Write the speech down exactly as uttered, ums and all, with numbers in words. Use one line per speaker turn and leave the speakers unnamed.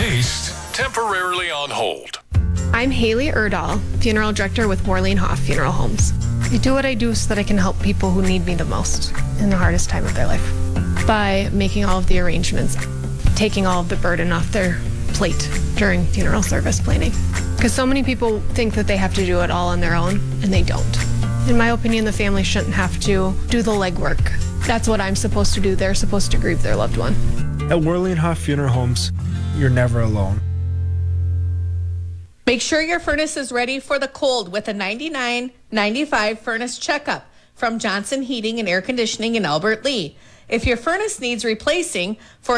Deceased temporarily on hold.
I'm Haley Erdahl, funeral director with Warleen Hoff Funeral Homes. I do what I do so that I can help people who need me the most in the hardest time of their life by making all of the arrangements, taking all of the burden off their plate during funeral service planning. Because so many people think that they have to do it all on their own, and they don't. In my opinion, the family shouldn't have to do the legwork. That's what I'm supposed to do. They're supposed to grieve their loved one.
At Warleen Hoff Funeral Homes, you're never alone.
Make sure your furnace is ready for the cold with a ninety-nine ninety-five furnace checkup from Johnson Heating and Air Conditioning in Albert Lea. If your furnace needs replacing, for